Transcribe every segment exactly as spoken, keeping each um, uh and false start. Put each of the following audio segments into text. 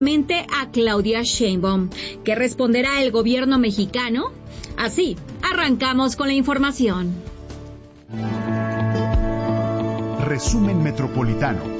a Claudia Sheinbaum. ¿Qué responderá el gobierno mexicano? Así, arrancamos con la información. Resumen Metropolitano.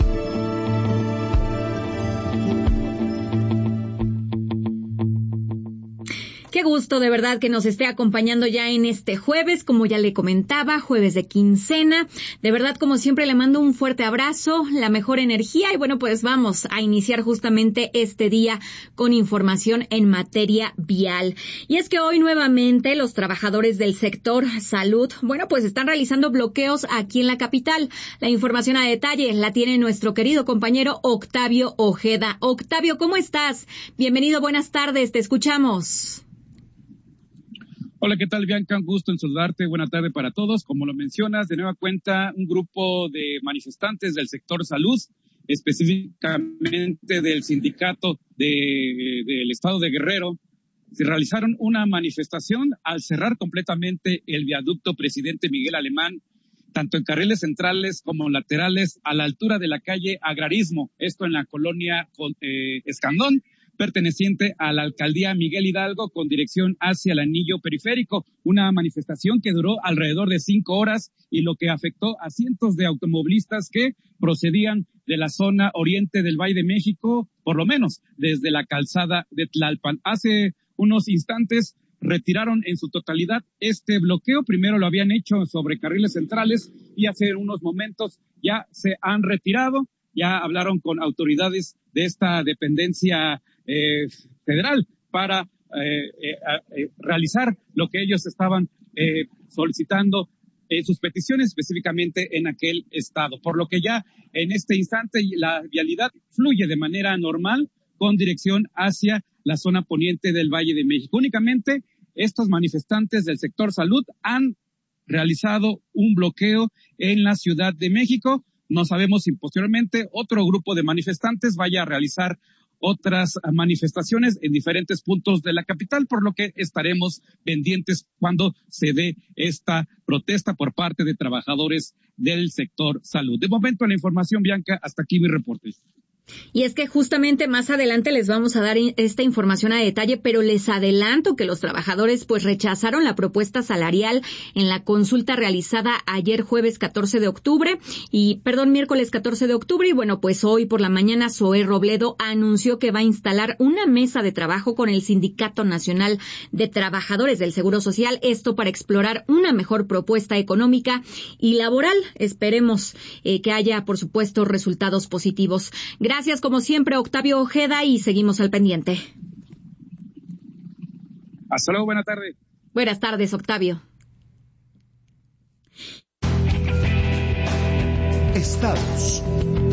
Qué gusto de verdad que nos esté acompañando ya en este jueves, como ya le comentaba, jueves de quincena. De verdad, como siempre, le mando un fuerte abrazo, la mejor energía y bueno, pues vamos a iniciar justamente este día con información en materia vial. Y es que hoy nuevamente los trabajadores del sector salud, bueno, pues están realizando bloqueos aquí en la capital. La información a detalle la tiene nuestro querido compañero Octavio Ojeda. Octavio, ¿cómo estás? Bienvenido, buenas tardes, te escuchamos. Hola, ¿qué tal, Bianca? Un gusto en saludarte. Buena tarde para todos. Como lo mencionas, de nueva cuenta, un grupo de manifestantes del sector salud, específicamente del sindicato de, del estado de Guerrero, se realizaron una manifestación al cerrar completamente el viaducto Presidente Miguel Alemán, tanto en carriles centrales como laterales, a la altura de la calle Agrarismo, esto en la colonia eh, Escandón, perteneciente a la alcaldía Miguel Hidalgo, con dirección hacia el anillo periférico. Una manifestación que duró alrededor de cinco horas y lo que afectó a cientos de automovilistas que procedían de la zona oriente del Valle de México, por lo menos desde la calzada de Tlalpan. Hace unos instantes retiraron en su totalidad este bloqueo. Primero lo habían hecho sobre carriles centrales y hace unos momentos ya se han retirado. Ya hablaron con autoridades de esta dependencia eh, federal para eh, eh, eh, realizar lo que ellos estaban eh, solicitando en sus peticiones, específicamente en aquel estado. Por lo que ya en este instante la vialidad fluye de manera normal con dirección hacia la zona poniente del Valle de México. Únicamente estos manifestantes del sector salud han realizado un bloqueo en la Ciudad de México. No sabemos si posteriormente otro grupo de manifestantes vaya a realizar otras manifestaciones en diferentes puntos de la capital, por lo que estaremos pendientes cuando se dé esta protesta por parte de trabajadores del sector salud. De momento, la información, Bianca, hasta aquí mi reporte. Y es que justamente más adelante les vamos a dar esta información a detalle, pero les adelanto que los trabajadores pues rechazaron la propuesta salarial en la consulta realizada ayer jueves catorce de octubre y, perdón, miércoles catorce de octubre y bueno, pues hoy por la mañana Zoé Robledo anunció que va a instalar una mesa de trabajo con el Sindicato Nacional de Trabajadores del Seguro Social, esto para explorar una mejor propuesta económica y laboral. Esperemos eh, que haya, por supuesto, resultados positivos. Gracias, como siempre, Octavio Ojeda, y seguimos al pendiente. Hasta luego, buenas tardes. Buenas tardes, Octavio. Estados.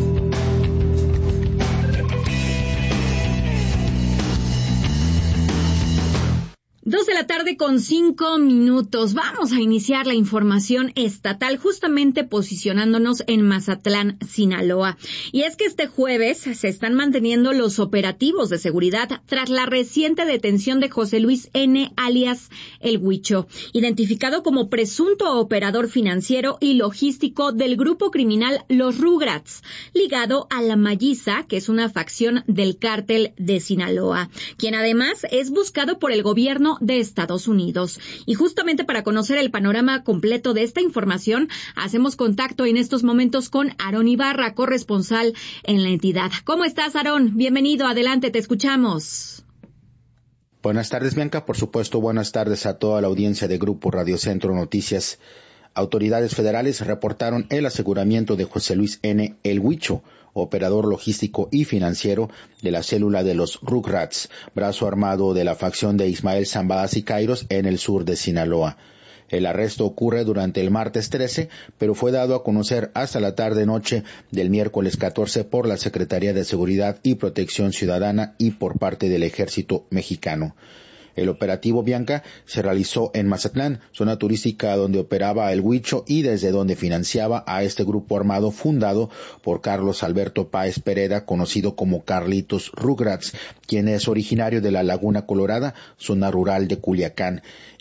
Dos de la tarde con cinco minutos. Vamos a iniciar la información estatal justamente posicionándonos en Mazatlán, Sinaloa. Y es que este jueves se están manteniendo los operativos de seguridad tras la reciente detención de José Luis N., alias El Huicho, identificado como presunto operador financiero y logístico del grupo criminal Los Rugrats, ligado a la Malliza, que es una facción del cártel de Sinaloa, quien además es buscado por el gobierno de Estados Unidos. Y justamente para conocer el panorama completo de esta información, hacemos contacto en estos momentos con Aarón Ibarra, corresponsal en la entidad. ¿Cómo estás, Aarón? Bienvenido, adelante, te escuchamos. Buenas tardes, Bianca. Por supuesto, buenas tardes a toda la audiencia de Grupo Radio Centro Noticias. Autoridades federales reportaron el aseguramiento de José Luis N., El Huicho, operador logístico y financiero de la célula de los Rugrats, brazo armado de la facción de Ismael Zambada Siqueiros en el sur de Sinaloa. El arresto ocurre durante el martes trece, pero fue dado a conocer hasta la tarde-noche del miércoles catorce por la Secretaría de Seguridad y Protección Ciudadana y por parte del Ejército Mexicano. El operativo, Bianca, se realizó en Mazatlán, zona turística donde operaba El Huicho y desde donde financiaba a este grupo armado fundado por Carlos Alberto Páez Pereda, conocido como Carlitos Rugrats, quien es originario de la Laguna Colorada, zona rural de Culiacán.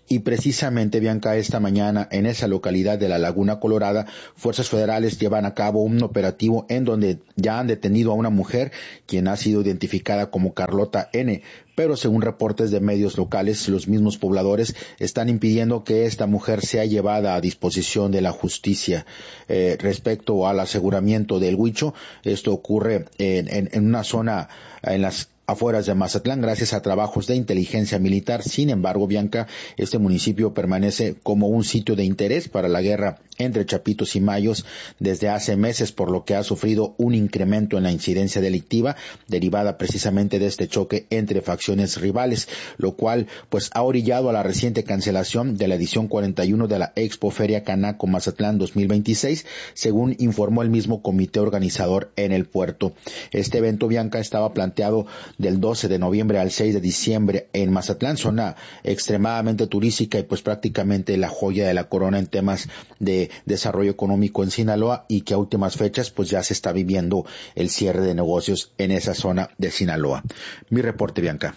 Y precisamente, Bianca, esta mañana en esa localidad de la Laguna Colorada, fuerzas federales llevan a cabo un operativo en donde ya han detenido a una mujer, quien ha sido identificada como Carlota N., pero según reportes de medios locales, los mismos pobladores están impidiendo que esta mujer sea llevada a disposición de la justicia. Eh, respecto al aseguramiento del Huicho, esto ocurre en, en, en una zona en las afueras de Mazatlán, gracias a trabajos de inteligencia militar. Sin embargo, Bianca, este municipio permanece como un sitio de interés para la guerra entre chapitos y mayos desde hace meses, por lo que ha sufrido un incremento en la incidencia delictiva derivada precisamente de este choque entre facciones rivales, lo cual pues ha orillado a la reciente cancelación de la edición cuarenta y uno de la Expo Feria Canaco Mazatlán dos mil veintiséis, según informó el mismo comité organizador en el puerto. Este evento, Bianca, estaba planteado del doce de noviembre al seis de diciembre en Mazatlán, zona extremadamente turística y pues prácticamente la joya de la corona en temas de desarrollo económico en Sinaloa, y que a últimas fechas pues ya se está viviendo el cierre de negocios en esa zona de Sinaloa. Mi reporte, Bianca.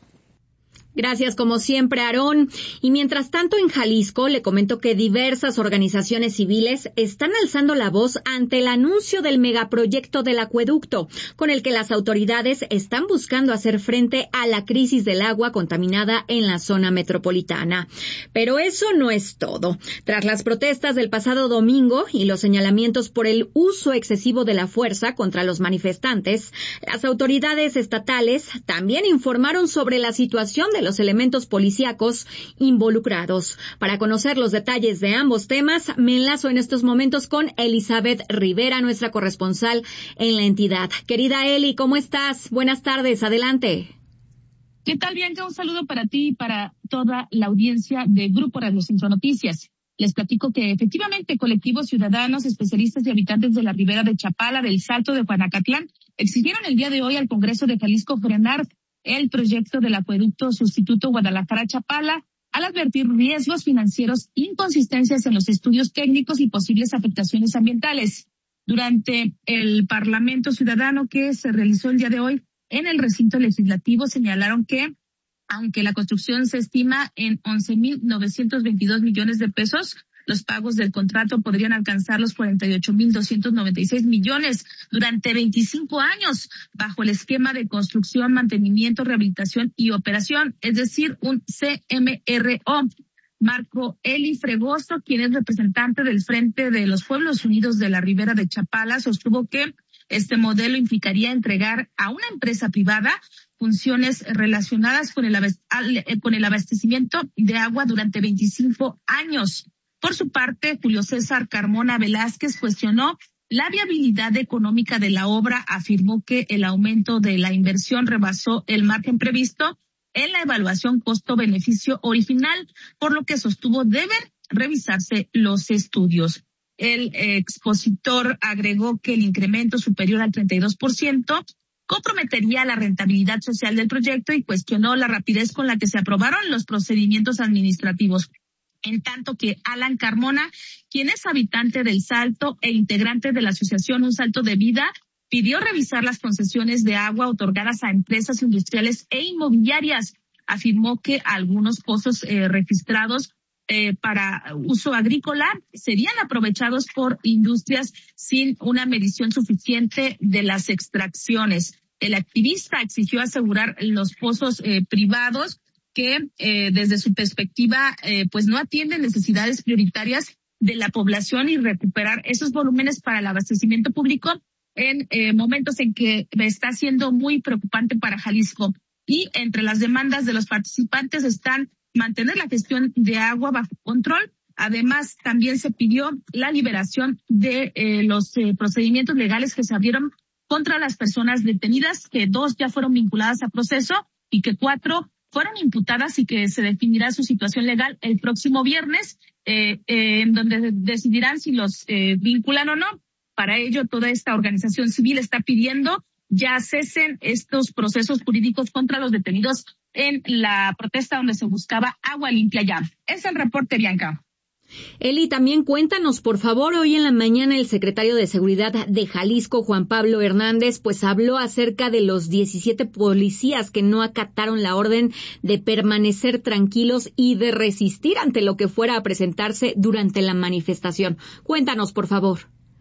Gracias, como siempre, Aarón. Y mientras tanto, en Jalisco, le comento que diversas organizaciones civiles están alzando la voz ante el anuncio del megaproyecto del acueducto, con el que las autoridades están buscando hacer frente a la crisis del agua contaminada en la zona metropolitana. Pero eso no es todo. Tras las protestas del pasado domingo y los señalamientos por el uso excesivo de la fuerza contra los manifestantes, las autoridades estatales también informaron sobre la situación de los elementos policíacos involucrados. Para conocer los detalles de ambos temas, me enlazo en estos momentos con Elizabeth Rivera, nuestra corresponsal en la entidad. Querida Eli, ¿cómo estás? Buenas tardes, adelante. ¿Qué tal, Bianca? Un saludo para ti y para toda la audiencia de Grupo Radio Centro Noticias. Les platico que efectivamente colectivos ciudadanos, especialistas y habitantes de la ribera de Chapala, del Salto de Juanacatlán, exigieron el día de hoy al Congreso de Jalisco frenar el proyecto del acueducto sustituto Guadalajara-Chapala, al advertir riesgos financieros, inconsistencias en los estudios técnicos y posibles afectaciones ambientales. Durante el Parlamento Ciudadano que se realizó el día de hoy en el recinto legislativo, señalaron que, aunque la construcción se estima en once mil novecientos veintidós millones de pesos, los pagos del contrato podrían alcanzar los cuarenta y ocho mil doscientos noventa y seis millones durante veinticinco años, bajo el esquema de construcción, mantenimiento, rehabilitación y operación, es decir, un C M R O. Marco Eli Fregoso, quien es representante del Frente de los Pueblos Unidos de la Ribera de Chapala, sostuvo que este modelo implicaría entregar a una empresa privada funciones relacionadas con el, con el abastecimiento de agua durante veinticinco años. Por su parte, Julio César Carmona Velázquez cuestionó la viabilidad económica de la obra, afirmó que el aumento de la inversión rebasó el margen previsto en la evaluación costo-beneficio original, por lo que sostuvo deben revisarse los estudios. El expositor agregó que el incremento superior al treinta y dos por ciento comprometería la rentabilidad social del proyecto y cuestionó la rapidez con la que se aprobaron los procedimientos administrativos. En tanto que Alan Carmona, quien es habitante del Salto e integrante de la asociación Un Salto de Vida, pidió revisar las concesiones de agua otorgadas a empresas industriales e inmobiliarias. Afirmó que algunos pozos eh, registrados eh, para uso agrícola serían aprovechados por industrias sin una medición suficiente de las extracciones. El activista exigió asegurar los pozos eh, privados que eh, desde su perspectiva eh, pues no atienden necesidades prioritarias de la población y recuperar esos volúmenes para el abastecimiento público en eh, momentos en que está siendo muy preocupante para Jalisco. Y entre las demandas de los participantes están mantener la gestión de agua bajo control. Además, también se pidió la liberación de eh, los eh, procedimientos legales que se abrieron contra las personas detenidas, que dos ya fueron vinculadas a proceso y que cuatro fueron imputadas y que se definirá su situación legal el próximo viernes, eh, eh, en donde decidirán si los eh, vinculan o no. Para ello, toda esta organización civil está pidiendo ya cesen estos procesos jurídicos contra los detenidos en la protesta donde se buscaba agua limpia ya. Es el reporte, Bianca. Eli, también cuéntanos, por favor, hoy en la mañana el secretario de Seguridad de Jalisco, Juan Pablo Hernández, pues habló acerca de los diecisiete policías que no acataron la orden de permanecer tranquilos y de resistir ante lo que fuera a presentarse durante la manifestación. Cuéntanos, por favor.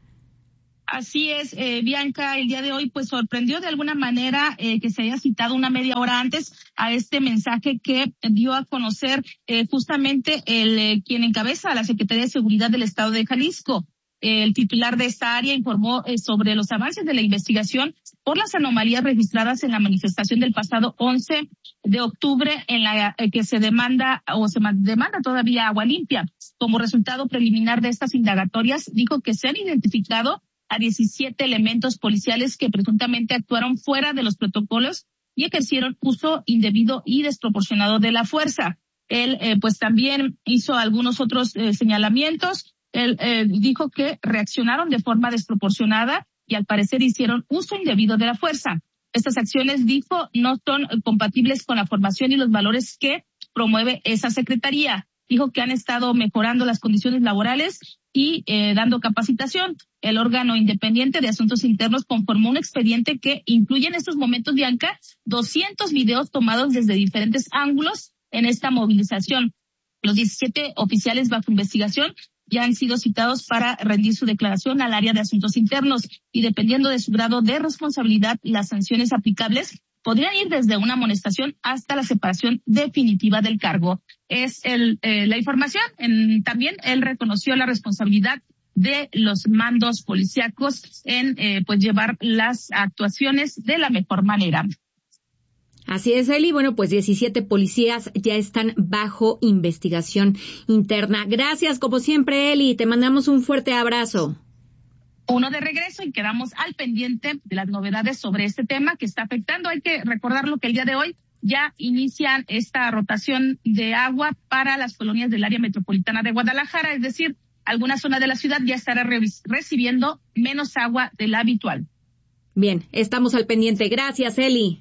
Así es, eh, Bianca, el día de hoy pues sorprendió de alguna manera eh, que se haya citado una media hora antes a este mensaje que dio a conocer eh, justamente el eh, quien encabeza la Secretaría de Seguridad del Estado de Jalisco. El titular de esta área informó eh, sobre los avances de la investigación por las anomalías registradas en la manifestación del pasado once de octubre en la eh, que se demanda o se demanda todavía agua limpia. Como resultado preliminar de estas indagatorias, dijo que se han identificado a diecisiete elementos policiales que presuntamente actuaron fuera de los protocolos y ejercieron uso indebido y desproporcionado de la fuerza. Él eh, pues también hizo algunos otros eh, señalamientos. Él eh, dijo que reaccionaron de forma desproporcionada y al parecer hicieron uso indebido de la fuerza. Estas acciones, dijo, no son compatibles con la formación y los valores que promueve esa secretaría. Dijo que han estado mejorando las condiciones laborales y eh, dando capacitación. El órgano independiente de asuntos internos conformó un expediente que incluye en estos momentos, Bianca, doscientos videos tomados desde diferentes ángulos en esta movilización. Los diecisiete oficiales bajo investigación ya han sido citados para rendir su declaración al área de asuntos internos y dependiendo de su grado de responsabilidad, las sanciones aplicables podrían ir desde una amonestación hasta la separación definitiva del cargo. Es el, eh, la información. En, también él reconoció la responsabilidad de los mandos policíacos en eh, pues llevar las actuaciones de la mejor manera. Así es, Eli. Bueno, pues diecisiete policías ya están bajo investigación interna. Gracias, como siempre, Eli. Te mandamos un fuerte abrazo. Uno de regreso y quedamos al pendiente de las novedades sobre este tema que está afectando. Hay que recordarlo que el día de hoy ya inician esta rotación de agua para las colonias del área metropolitana de Guadalajara, es decir, alguna zona de la ciudad ya estará re- recibiendo menos agua de la habitual. Bien, estamos al pendiente. Gracias, Eli.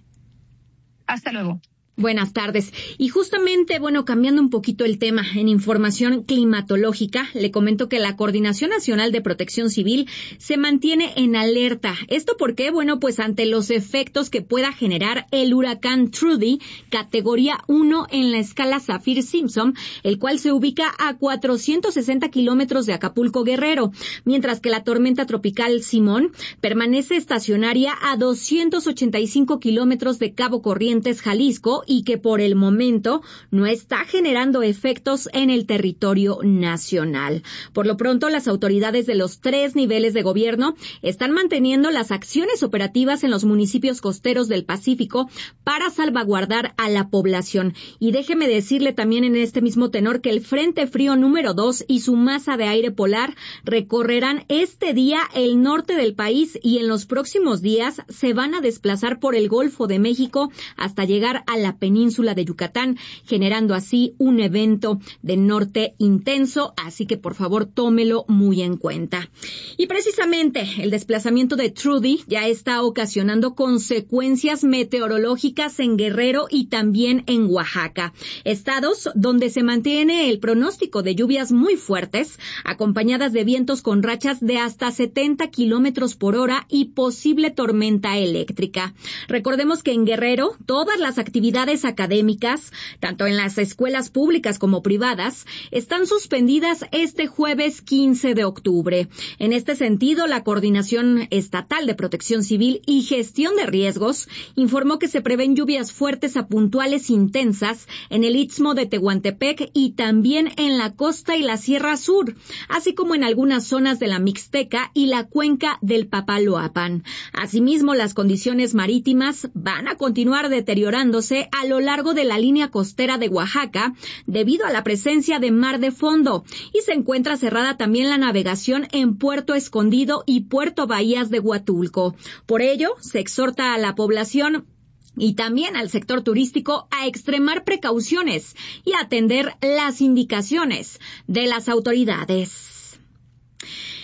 Hasta luego. Buenas tardes. Y justamente, bueno, cambiando un poquito el tema, en información climatológica, le comento que la Coordinación Nacional de Protección Civil se mantiene en alerta. ¿Esto por qué? Bueno, pues ante los efectos que pueda generar el huracán Trudy, categoría uno en la escala Saffir-Simpson, el cual se ubica a cuatrocientos sesenta kilómetros de Acapulco, Guerrero, mientras que la tormenta tropical Simón permanece estacionaria a doscientos ochenta y cinco kilómetros de Cabo Corrientes, Jalisco, y que por el momento no está generando efectos en el territorio nacional. Por lo pronto, las autoridades de los tres niveles de gobierno están manteniendo las acciones operativas en los municipios costeros del Pacífico para salvaguardar a la población. Y déjeme decirle también en este mismo tenor que el Frente Frío número dos y su masa de aire polar recorrerán este día el norte del país y en los próximos días se van a desplazar por el Golfo de México hasta llegar a la península de Yucatán, generando así un evento de norte intenso, así que por favor tómelo muy en cuenta. Y precisamente el desplazamiento de Trudy ya está ocasionando consecuencias meteorológicas en Guerrero y también en Oaxaca, estados donde se mantiene el pronóstico de lluvias muy fuertes, acompañadas de vientos con rachas de hasta setenta kilómetros por hora y posible tormenta eléctrica. Recordemos que en Guerrero todas las actividades académicas, tanto en las escuelas públicas como privadas, están suspendidas este jueves quince de octubre. En este sentido, la Coordinación Estatal de Protección Civil y Gestión de Riesgos informó que se prevén lluvias fuertes a puntuales intensas en el Istmo de Tehuantepec y también en la costa y la Sierra Sur, así como en algunas zonas de la Mixteca y la cuenca del Papaloapan. Asimismo, las condiciones marítimas van a continuar deteriorándose a lo largo de la línea costera de Oaxaca debido a la presencia de mar de fondo y se encuentra cerrada también la navegación en Puerto Escondido y Puerto Bahías de Huatulco. Por ello, se exhorta a la población y también al sector turístico a extremar precauciones y atender las indicaciones de las autoridades.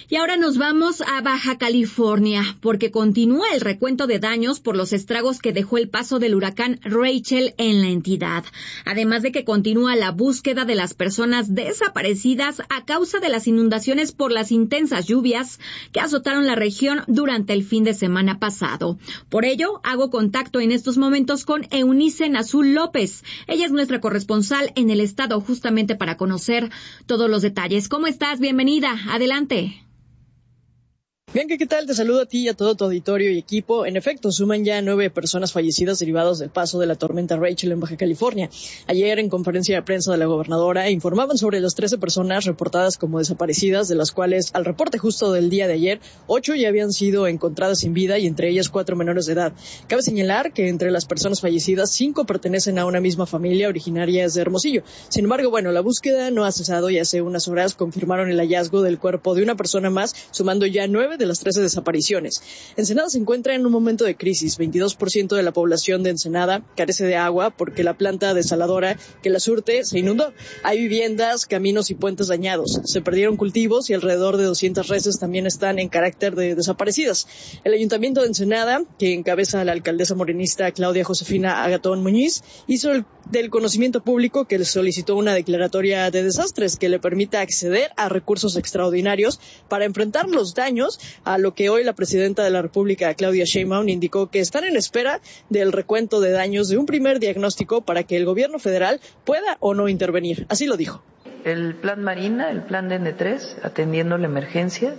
Y ahora nos vamos a Baja California, porque continúa el recuento de daños por los estragos que dejó el paso del huracán Rachel en la entidad. Además de que continúa la búsqueda de las personas desaparecidas a causa de las inundaciones por las intensas lluvias que azotaron la región durante el fin de semana pasado. Por ello, hago contacto en estos momentos con Eunice Nazul López. Ella es nuestra corresponsal en el estado justamente para conocer todos los detalles. ¿Cómo estás? Bienvenida. Adelante. Bianca, ¿qué tal? Te saludo a ti y a todo tu auditorio y equipo. En efecto, suman ya nueve personas fallecidas derivados del paso de la tormenta Rachel en Baja California. Ayer, en conferencia de prensa de la gobernadora, informaban sobre las trece personas reportadas como desaparecidas, de las cuales, al reporte justo del día de ayer, ocho ya habían sido encontradas sin vida y entre ellas cuatro menores de edad. Cabe señalar que entre las personas fallecidas, cinco pertenecen a una misma familia originaria de Hermosillo. Sin embargo, bueno, la búsqueda no ha cesado y hace unas horas confirmaron el hallazgo del cuerpo de una persona más, sumando ya nueve de las trece desapariciones. Ensenada se encuentra en un momento de crisis. veintidós por ciento de la población de Ensenada carece de agua porque la planta desaladora que la surte se inundó. Hay viviendas, caminos y puentes dañados. Se perdieron cultivos y alrededor de doscientas reses también están en carácter de desaparecidas. El Ayuntamiento de Ensenada, que encabeza la alcaldesa morenista Claudia Josefina Agatón Muñiz, hizo el, del conocimiento público que le solicitó una declaratoria de desastres que le permita acceder a recursos extraordinarios para enfrentar los daños, a lo que hoy la presidenta de la República, Claudia Sheinbaum, indicó que están en espera del recuento de daños de un primer diagnóstico para que el gobierno federal pueda o no intervenir. Así lo dijo. El plan Marina, el plan D N tres, atendiendo la emergencia.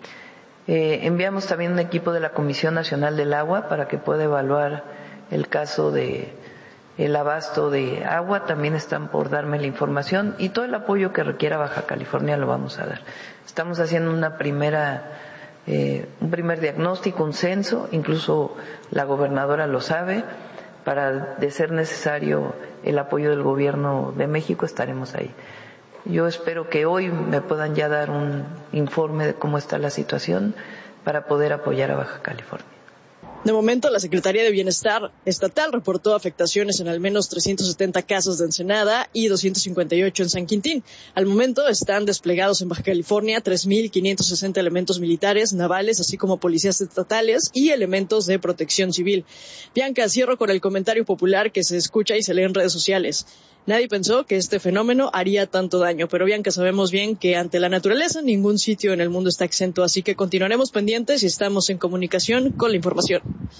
Eh, enviamos también un equipo de la Comisión Nacional del Agua para que pueda evaluar el caso de el abasto de agua. También están por darme la información y todo el apoyo que requiera Baja California lo vamos a dar. Estamos haciendo una primera Eh, un primer diagnóstico, un censo, incluso la gobernadora lo sabe, para, de ser necesario el apoyo del gobierno de México, estaremos ahí. Yo espero que hoy me puedan ya dar un informe de cómo está la situación para poder apoyar a Baja California. De momento, la Secretaría de Bienestar Estatal reportó afectaciones en al menos trescientas setenta casas de Ensenada y doscientos cincuenta y ocho en San Quintín. Al momento están desplegados en Baja California tres mil quinientos sesenta elementos militares, navales, así como policías estatales y elementos de protección civil. Bianca, cierro con el comentario popular que se escucha y se lee en redes sociales. Nadie pensó que este fenómeno haría tanto daño, pero Bianca, sabemos bien que ante la naturaleza ningún sitio en el mundo está exento, así que continuaremos pendientes y estamos en comunicación con la información.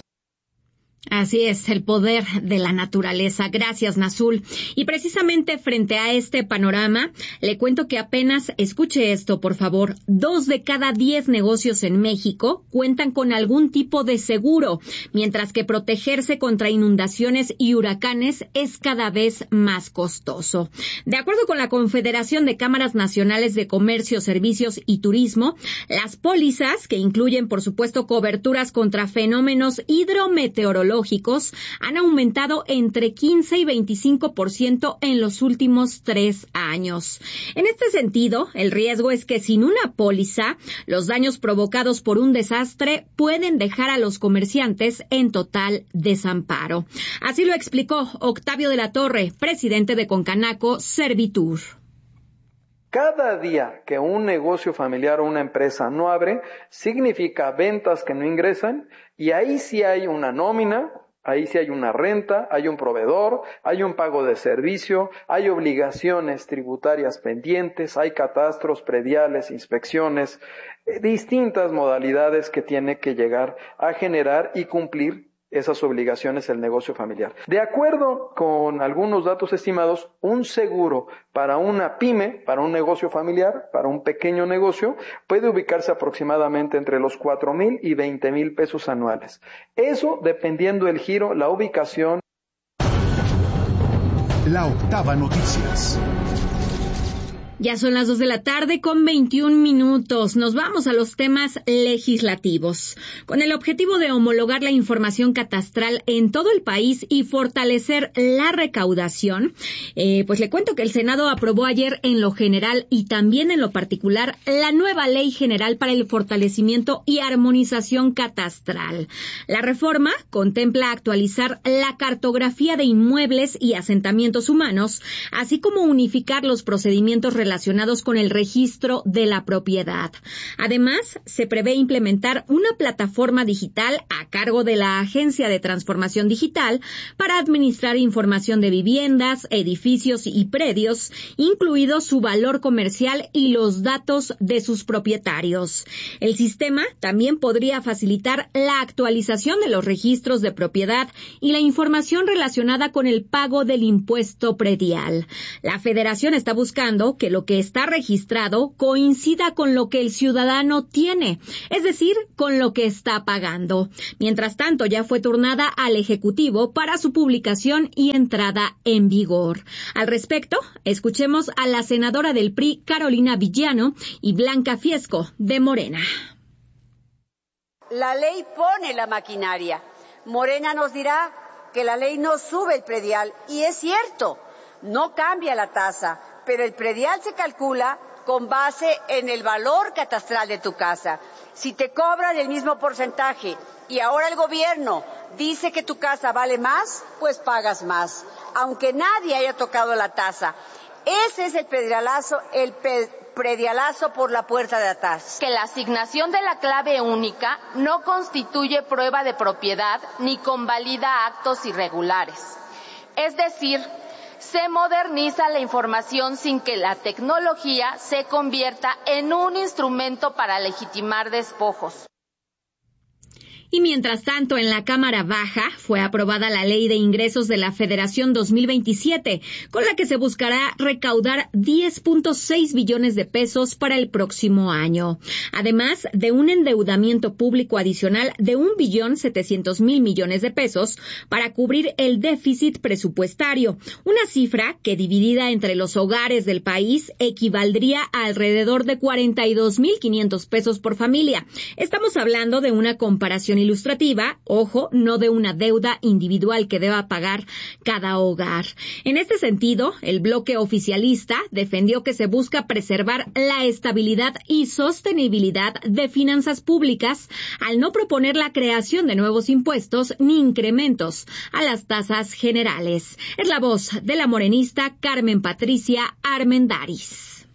Así es, el poder de la naturaleza. Gracias, Nazul. Y precisamente frente a este panorama, le cuento que apenas, escuche esto, por favor, dos de cada diez negocios en México cuentan con algún tipo de seguro, mientras que protegerse contra inundaciones y huracanes es cada vez más costoso. De acuerdo con la Confederación de Cámaras Nacionales de Comercio, Servicios y Turismo, las pólizas, que incluyen, por supuesto, coberturas contra fenómenos hidrometeorológicos, han aumentado entre quince y veinticinco por ciento en los últimos tres años. En este sentido, el riesgo es que sin una póliza, los daños provocados por un desastre pueden dejar a los comerciantes en total desamparo. Así lo explicó Octavio de la Torre, presidente de Concanaco Servitur. Cada día que un negocio familiar o una empresa no abre, significa ventas que no ingresan, y ahí sí hay una nómina, ahí sí hay una renta, hay un proveedor, hay un pago de servicio, hay obligaciones tributarias pendientes, hay catastros prediales, inspecciones, distintas modalidades que tiene que llegar a generar y cumplir esas obligaciones el negocio familiar. De acuerdo con algunos datos estimados, un seguro para una pyme, para un negocio familiar, para un pequeño negocio, puede ubicarse aproximadamente entre los cuatro mil y veinte mil pesos anuales. Eso dependiendo del giro, la ubicación. La Octava Noticias. Ya son las dos de la tarde con veintiún minutos. Nos vamos a los temas legislativos. Con el objetivo de homologar la información catastral en todo el país y fortalecer la recaudación, eh, pues le cuento que el Senado aprobó ayer en lo general y también en lo particular la nueva Ley General para el Fortalecimiento y Armonización Catastral. La reforma contempla actualizar la cartografía de inmuebles y asentamientos humanos, así como unificar los procedimientos relacionados relacionados con el registro de la propiedad. Además, se prevé implementar una plataforma digital a cargo de la Agencia de Transformación Digital para administrar información de viviendas, edificios y predios, incluido su valor comercial y los datos de sus propietarios. El sistema también podría facilitar la actualización de los registros de propiedad y la información relacionada con el pago del impuesto predial. La Federación está buscando que lo que está registrado coincida con lo que el ciudadano tiene, es decir, con lo que está pagando. Mientras tanto, ya fue turnada al Ejecutivo para su publicación y entrada en vigor. Al respecto, escuchemos a la senadora del P R I, Carolina Villano, y Blanca Fiesco, de Morena. La ley pone la maquinaria. Morena nos dirá que la ley no sube el predial, y es cierto, no cambia la tasa, pero el predial se calcula con base en el valor catastral de tu casa. Si te cobran el mismo porcentaje y ahora el gobierno dice que tu casa vale más, pues pagas más, aunque nadie haya tocado la tasa. Ese es el predialazo, el pe- predialazo por la puerta de atrás. Que la asignación de la clave única no constituye prueba de propiedad ni convalida actos irregulares. Es decir, se moderniza la información sin que la tecnología se convierta en un instrumento para legitimar despojos. Y mientras tanto, en la Cámara Baja fue aprobada la Ley de Ingresos de la Federación dos mil veintisiete, con la que se buscará recaudar diez punto seis billones de pesos para el próximo año, además de un endeudamiento público adicional de un billón setecientos mil millones de pesos para cubrir el déficit presupuestario, una cifra que dividida entre los hogares del país equivaldría a alrededor de cuarenta y dos mil quinientos pesos por familia. Estamos hablando de una comparación ilustrativa, ojo, no de una deuda individual que deba pagar cada hogar. En este sentido, el bloque oficialista defendió que se busca preservar la estabilidad y sostenibilidad de finanzas públicas al no proponer la creación de nuevos impuestos ni incrementos a las tasas generales. Es la voz de la morenista Carmen Patricia Armendáriz.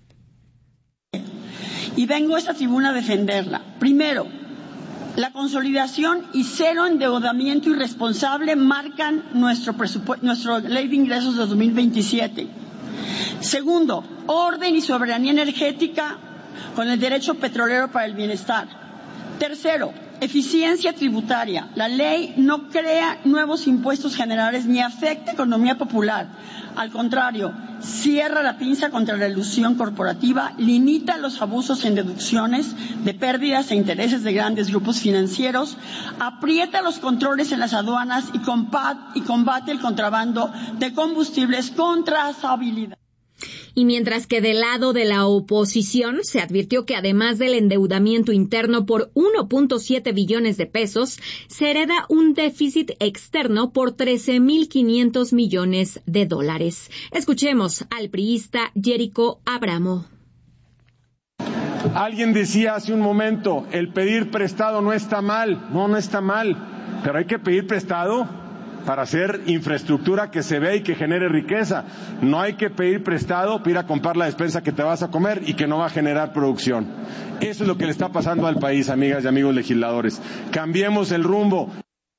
Y vengo a esta tribuna a defenderla. Primero, la consolidación y cero endeudamiento irresponsable marcan nuestro presupuesto, nuestra Ley de Ingresos de dos mil veintisiete. Segundo, orden y soberanía energética con el derecho petrolero para el bienestar. Tercero, eficiencia tributaria. La ley no crea nuevos impuestos generales ni afecta a la economía popular. Al contrario, cierra la pinza contra la elusión corporativa, limita los abusos en deducciones de pérdidas e intereses de grandes grupos financieros, aprieta los controles en las aduanas y combate, y combate el contrabando de combustibles con trazabilidad. Y mientras que del lado de la oposición se advirtió que además del endeudamiento interno por uno punto siete billones de pesos, se hereda un déficit externo por trece mil quinientos millones de dólares. Escuchemos al priista Jerico Abramo. Alguien decía hace un momento, el pedir prestado no está mal. No, no está mal, pero hay que pedir prestado para hacer infraestructura que se ve y que genere riqueza. No hay que pedir prestado para ir a comprar la despensa que te vas a comer y que no va a generar producción. Eso es lo que le está pasando al país, amigas y amigos legisladores. Cambiemos el rumbo.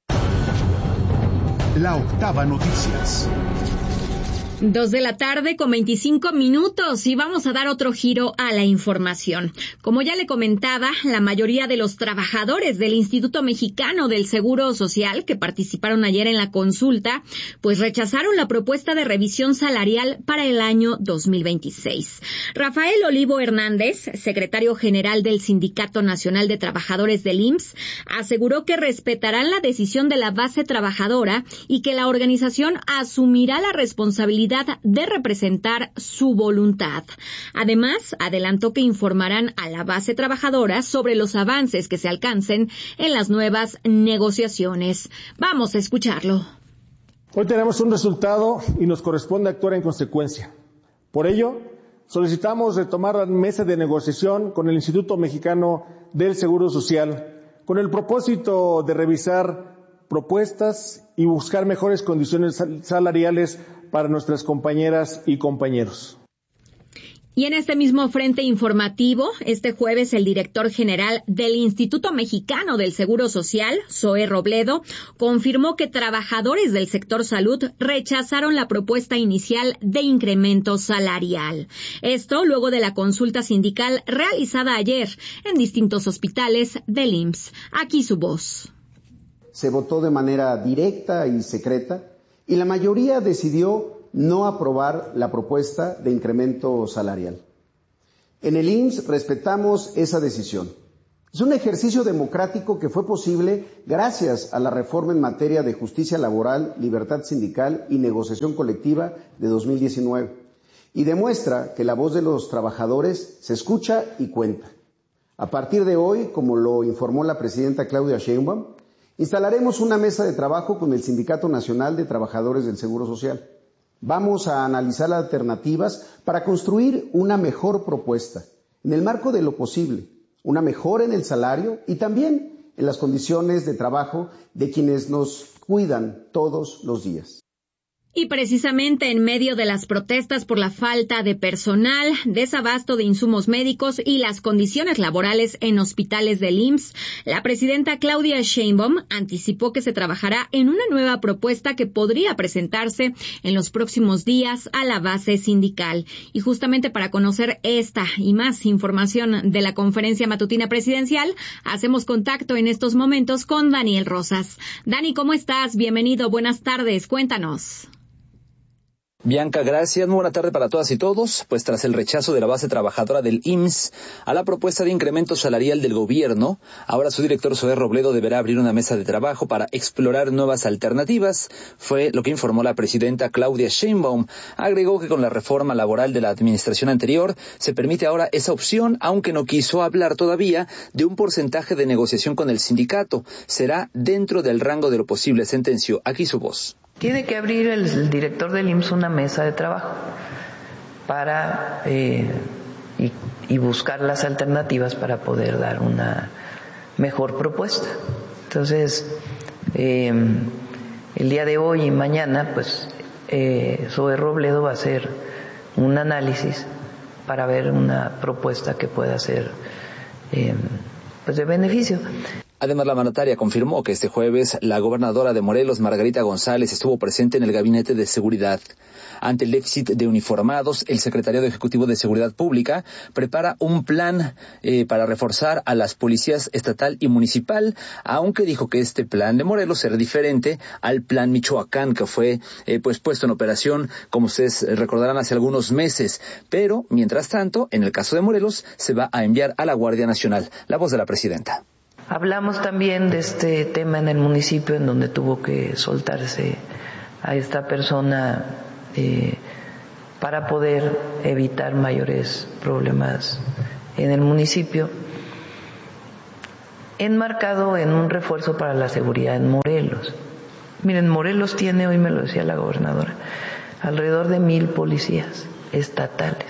La Octava Noticias. Dos de la tarde con veinticinco minutos y vamos a dar otro giro a la información. Como ya le comentaba, la mayoría de los trabajadores del Instituto Mexicano del Seguro Social que participaron ayer en la consulta, pues rechazaron la propuesta de revisión salarial para el año dos mil veintiséis. Rafael Olivo Hernández, secretario general del Sindicato Nacional de Trabajadores del I M S S, aseguró que respetarán la decisión de la base trabajadora y que la organización asumirá la responsabilidad de representar su voluntad. Además, adelantó que informarán a la base trabajadora sobre los avances que se alcancen en las nuevas negociaciones. Vamos a escucharlo. Hoy tenemos un resultado y nos corresponde actuar en consecuencia. Por ello, solicitamos retomar la mesa de negociación con el Instituto Mexicano del Seguro Social con el propósito de revisar propuestas y buscar mejores condiciones salariales para nuestras compañeras y compañeros. Y en este mismo frente informativo, este jueves el director general del Instituto Mexicano del Seguro Social, Zoé Robledo, confirmó que trabajadores del sector salud rechazaron la propuesta inicial de incremento salarial. Esto luego de la consulta sindical realizada ayer en distintos hospitales del I M S S. Aquí su voz. Se votó de manera directa y secreta y la mayoría decidió no aprobar la propuesta de incremento salarial. En el I M S S respetamos esa decisión. Es un ejercicio democrático que fue posible gracias a la reforma en materia de justicia laboral, libertad sindical y negociación colectiva de dos mil diecinueve y demuestra que la voz de los trabajadores se escucha y cuenta. A partir de hoy, como lo informó la presidenta Claudia Sheinbaum, instalaremos una mesa de trabajo con el Sindicato Nacional de Trabajadores del Seguro Social. Vamos a analizar alternativas para construir una mejor propuesta, en el marco de lo posible, una mejora en el salario y también en las condiciones de trabajo de quienes nos cuidan todos los días. Y precisamente en medio de las protestas por la falta de personal, desabasto de insumos médicos y las condiciones laborales en hospitales del I M S S, la presidenta Claudia Sheinbaum anticipó que se trabajará en una nueva propuesta que podría presentarse en los próximos días a la base sindical. Y justamente para conocer esta y más información de la conferencia matutina presidencial, hacemos contacto en estos momentos con Daniel Rosas. Dani, ¿cómo estás? Bienvenido, buenas tardes, cuéntanos. Bianca, gracias. Muy buena tarde para todas y todos. Pues tras el rechazo de la base trabajadora del I M S S a la propuesta de incremento salarial del gobierno, ahora su director Zoé Robledo deberá abrir una mesa de trabajo para explorar nuevas alternativas. Fue lo que informó la presidenta Claudia Sheinbaum. Agregó que con la reforma laboral de la administración anterior se permite ahora esa opción, aunque no quiso hablar todavía de un porcentaje de negociación con el sindicato. Será dentro del rango de lo posible, sentenció. Aquí su voz. Tiene que abrir el, el director del I M S S una mesa de trabajo para eh, y, y buscar las alternativas para poder dar una mejor propuesta. Entonces, eh, el día de hoy y mañana, pues, eh, Zoé Robledo va a hacer un análisis para ver una propuesta que pueda ser eh, pues de beneficio. Además, la mandataria confirmó que este jueves la gobernadora de Morelos, Margarita González, estuvo presente en el Gabinete de Seguridad. Ante el déficit de uniformados, el Secretariado Ejecutivo de Seguridad Pública prepara un plan eh, para reforzar a las policías estatal y municipal, aunque dijo que este plan de Morelos será diferente al plan Michoacán, que fue eh, pues puesto en operación, como ustedes recordarán, hace algunos meses. Pero, mientras tanto, en el caso de Morelos, se va a enviar a la Guardia Nacional. La voz de la presidenta. Hablamos también de este tema en el municipio, en donde tuvo que soltarse a esta persona eh, para poder evitar mayores problemas en el municipio, enmarcado en un refuerzo para la seguridad en Morelos. Miren, Morelos tiene, hoy me lo decía la gobernadora, alrededor de mil policías estatales.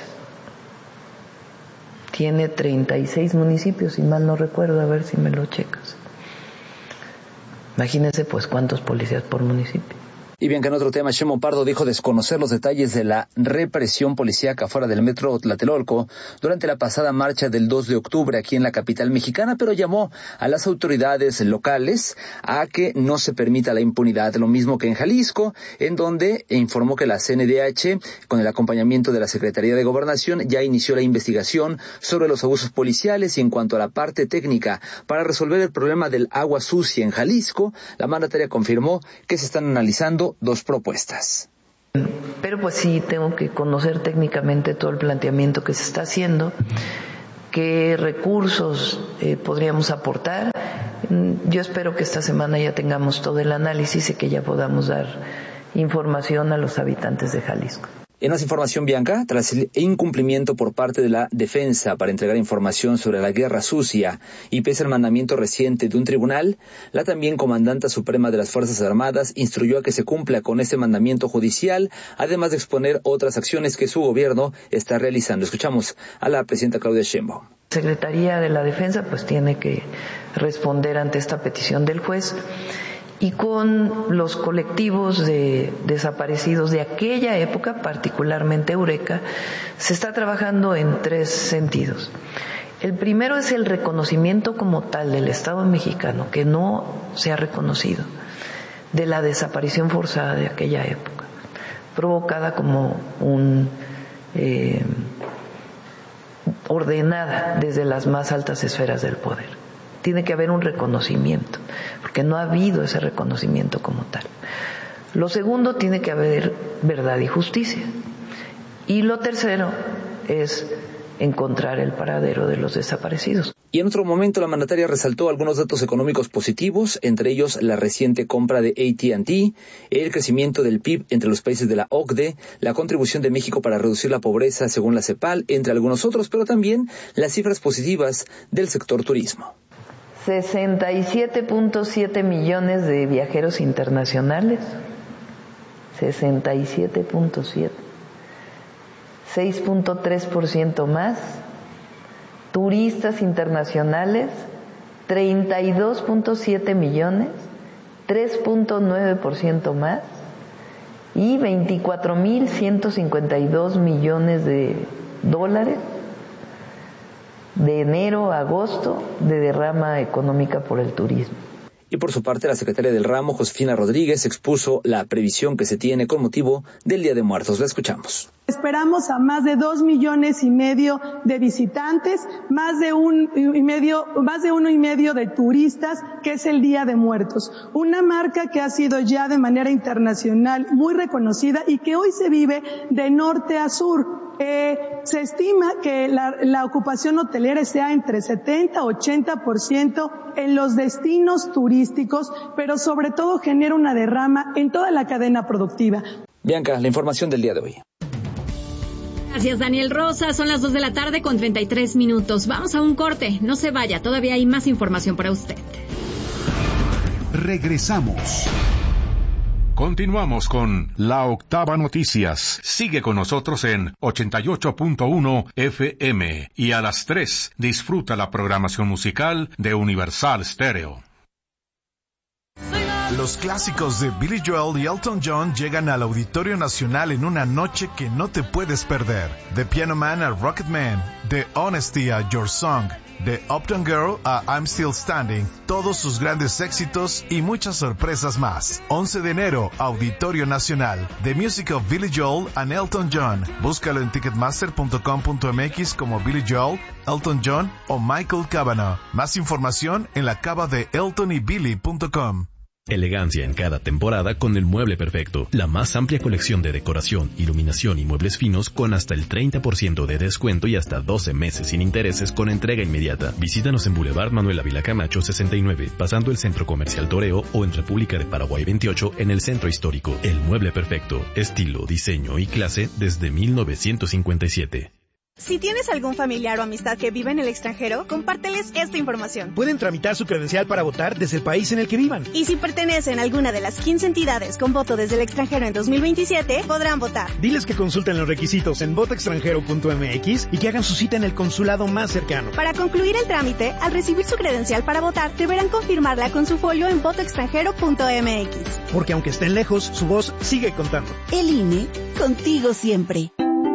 Tiene treinta y seis municipios, si mal no recuerdo, a ver si me lo checas. Imagínense pues cuántos policías por municipio. Y bien, que en otro tema, Sheinbaum Pardo dijo desconocer los detalles de la represión policíaca fuera del metro Tlatelolco durante la pasada marcha del dos de octubre aquí en la capital mexicana, pero llamó a las autoridades locales a que no se permita la impunidad, lo mismo que en Jalisco, en donde informó que la C N D H, con el acompañamiento de la Secretaría de Gobernación, ya inició la investigación sobre los abusos policiales. Y en cuanto a la parte técnica para resolver el problema del agua sucia en Jalisco, la mandataria confirmó que se están analizando dos propuestas. Pero pues sí, tengo que conocer técnicamente todo el planteamiento que se está haciendo, qué recursos eh, podríamos aportar. Yo espero que esta semana ya tengamos todo el análisis y que ya podamos dar información a los habitantes de Jalisco. En más información, Bianca, tras el incumplimiento por parte de la defensa para entregar información sobre la guerra sucia y pese al mandamiento reciente de un tribunal, la también comandanta suprema de las Fuerzas Armadas instruyó a que se cumpla con ese mandamiento judicial, además de exponer otras acciones que su gobierno está realizando. Escuchamos a la presidenta Claudia Sheinbaum. La Secretaría de la Defensa pues tiene que responder ante esta petición del juez y con los colectivos de desaparecidos de aquella época, particularmente Eureka, se está trabajando en tres sentidos. El primero es el reconocimiento como tal del Estado mexicano, que no se ha reconocido, de la desaparición forzada de aquella época, provocada como un eh, ordenada desde las más altas esferas del poder. Tiene que haber un reconocimiento, porque no ha habido ese reconocimiento como tal. Lo segundo, tiene que haber verdad y justicia. Y lo tercero es encontrar el paradero de los desaparecidos. Y en otro momento la mandataria resaltó algunos datos económicos positivos, entre ellos la reciente compra de A T and T, el crecimiento del P I B entre los países de la O C D E, la contribución de México para reducir la pobreza según la CEPAL, entre algunos otros, pero también las cifras positivas del sector turismo. sesenta y siete punto siete millones de viajeros internacionales, sesenta y siete punto siete, seis punto tres por ciento más, turistas internacionales, treinta y dos punto siete millones, tres punto nueve por ciento más, y veinticuatro mil ciento cincuenta y dos millones de dólares de enero a agosto de derrama económica por el turismo. Y por su parte, la secretaria del ramo, Josefina Rodríguez, expuso la previsión que se tiene con motivo del Día de Muertos. La escuchamos. Esperamos a más de dos millones y medio de visitantes, más de un y medio, más de uno y medio de turistas, que es el Día de Muertos. Una marca que ha sido ya de manera internacional muy reconocida y que hoy se vive de norte a sur. Eh, se estima que la, la ocupación hotelera sea entre setenta a ochenta por ciento en los destinos turísticos, pero sobre todo genera una derrama en toda la cadena productiva. Bianca, la información del día de hoy. Gracias, Daniel Rosa. Son las dos de la tarde con treinta y tres minutos. Vamos a un corte. No se vaya, todavía hay más información para usted. Regresamos. Continuamos con La Octava Noticias. Sigue con nosotros en ochenta y ocho punto uno F M y a las tres disfruta la programación musical de Universal Stereo. Los clásicos de Billy Joel y Elton John llegan al Auditorio Nacional en una noche que no te puedes perder. De Piano Man a Rocket Man, de Honesty a Your Song, de Uptown Girl a I'm Still Standing, todos sus grandes éxitos y muchas sorpresas más. once de enero, Auditorio Nacional. The Music of Billy Joel and Elton John. Búscalo en ticketmaster punto com punto m x como Billy Joel, Elton John o Michael Cavanaugh. Más información en la cava de elton y billy punto com. Elegancia en cada temporada con el Mueble Perfecto. La más amplia colección de decoración, iluminación y muebles finos con hasta el treinta por ciento de descuento y hasta doce meses sin intereses con entrega inmediata. Visítanos en Boulevard Manuel Ávila Camacho sesenta y nueve, pasando el Centro Comercial Toreo, o en República de Paraguay veintiocho en el Centro Histórico. El Mueble Perfecto. Estilo, diseño y clase desde mil novecientos cincuenta y siete. Si tienes algún familiar o amistad que vive en el extranjero, compárteles esta información. Pueden tramitar su credencial para votar desde el país en el que vivan. Y si pertenecen a alguna de las quince entidades con voto desde el extranjero en dos mil veintisiete, podrán votar. Diles que consulten los requisitos en voto extranjero punto m x y que hagan su cita en el consulado más cercano. Para concluir el trámite, al recibir su credencial para votar, deberán confirmarla con su folio en voto extranjero punto m x. Porque aunque estén lejos, su voz sigue contando. El I N E, contigo siempre.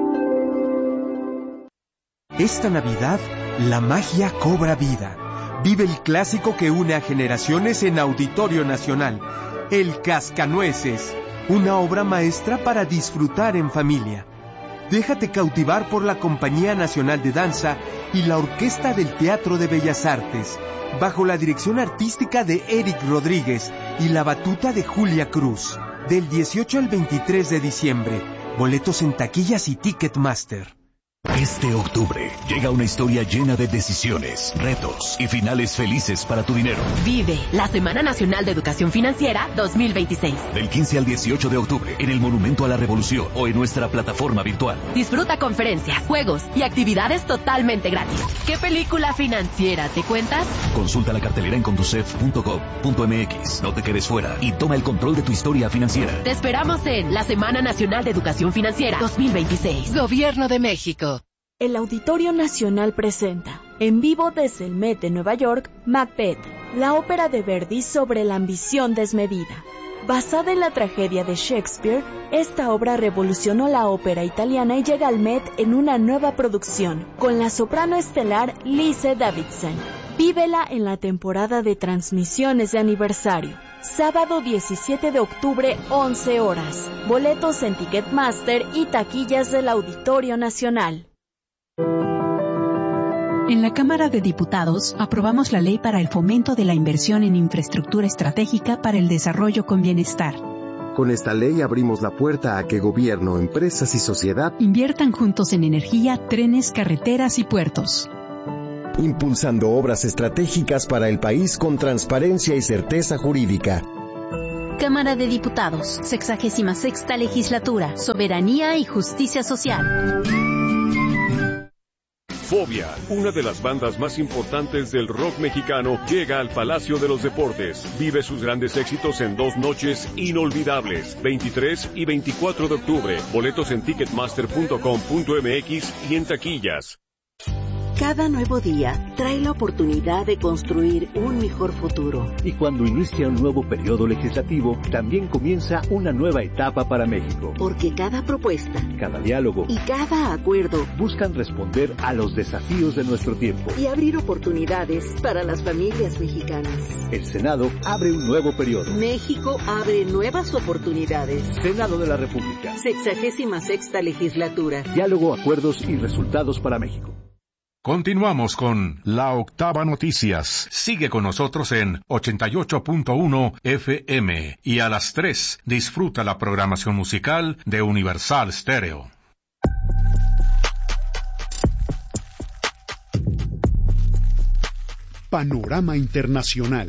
Esta Navidad, la magia cobra vida. Vive el clásico que une a generaciones en Auditorio Nacional, El Cascanueces, una obra maestra para disfrutar en familia. Déjate cautivar por la Compañía Nacional de Danza y la Orquesta del Teatro de Bellas Artes, bajo la dirección artística de Eric Rodríguez y la batuta de Julia Cruz. Del dieciocho al veintitrés de diciembre, boletos en taquillas y Ticketmaster. Este octubre llega una historia llena de decisiones, retos y finales felices para tu dinero. Vive la Semana Nacional de Educación Financiera dos mil veintiséis. Del quince al dieciocho de octubre en el Monumento a la Revolución o en nuestra plataforma virtual. Disfruta conferencias, juegos y actividades totalmente gratis. ¿Qué película financiera te cuentas? Consulta la cartelera en conducef punto gov punto m x. No te quedes fuera y toma el control de tu historia financiera. Te esperamos en la Semana Nacional de Educación Financiera dos mil veintiséis. Gobierno de México. El Auditorio Nacional presenta, en vivo desde el Met de Nueva York, Macbeth, la ópera de Verdi sobre la ambición desmedida. Basada en la tragedia de Shakespeare, esta obra revolucionó la ópera italiana y llega al Met en una nueva producción, con la soprano estelar Lise Davidsen. Vívela en la temporada de transmisiones de aniversario. Sábado diecisiete de octubre, once horas. Boletos en Ticketmaster y taquillas del Auditorio Nacional. En la Cámara de Diputados aprobamos la ley para el fomento de la inversión en infraestructura estratégica para el desarrollo con bienestar. Con esta ley abrimos la puerta a que gobierno, empresas y sociedad inviertan juntos en energía, trenes, carreteras y puertos. Impulsando obras estratégicas para el país con transparencia y certeza jurídica. Cámara de Diputados, sexagésima sexta legislatura, soberanía y justicia social. Fobia, una de las bandas más importantes del rock mexicano, llega al Palacio de los Deportes. Vive sus grandes éxitos en dos noches inolvidables, veintitrés y veinticuatro de octubre. Boletos en ticketmaster punto com punto m x y en taquillas. Cada nuevo día trae la oportunidad de construir un mejor futuro. Y cuando inicia un nuevo periodo legislativo, también comienza una nueva etapa para México. Porque cada propuesta, cada diálogo y cada acuerdo buscan responder a los desafíos de nuestro tiempo y abrir oportunidades para las familias mexicanas. El Senado abre un nuevo periodo. México abre nuevas oportunidades. Senado de la República. Sexagésima sexta legislatura. Diálogo, acuerdos y resultados para México. Continuamos con La Octava Noticias. Sigue con nosotros en ochenta y ocho punto uno F M y a las tres disfruta la programación musical de Universal Stereo. Panorama Internacional.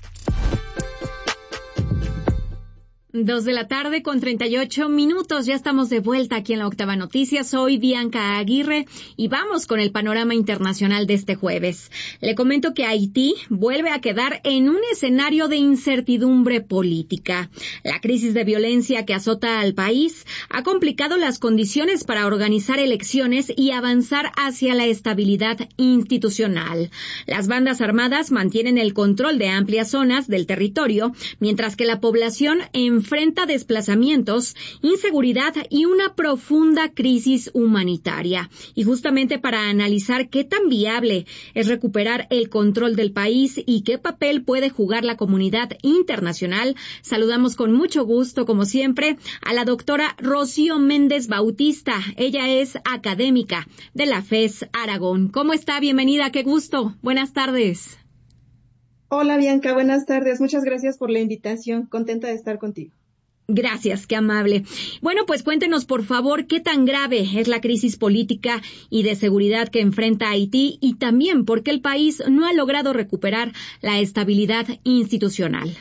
Dos de la tarde con treinta y ocho minutos. Ya estamos de vuelta aquí en La Octava Noticias. Soy Bianca Aguirre y vamos con el panorama internacional de este jueves. Le comento que Haití vuelve a quedar en un escenario de incertidumbre política. La crisis de violencia que azota al país ha complicado las condiciones para organizar elecciones y avanzar hacia la estabilidad institucional. Las bandas armadas mantienen el control de amplias zonas del territorio, mientras que la población en enfrenta desplazamientos, inseguridad y una profunda crisis humanitaria. Y justamente para analizar qué tan viable es recuperar el control del país y qué papel puede jugar la comunidad internacional, saludamos con mucho gusto, como siempre, a la doctora Rocío Méndez Bautista. Ella es académica de la F E S Aragón. ¿Cómo está? Bienvenida, qué gusto. Buenas tardes. Hola Bianca, buenas tardes. Muchas gracias por la invitación. Contenta de estar contigo. Gracias, qué amable. Bueno, pues cuéntenos, por favor, qué tan grave es la crisis política y de seguridad que enfrenta Haití y también por qué el país no ha logrado recuperar la estabilidad institucional.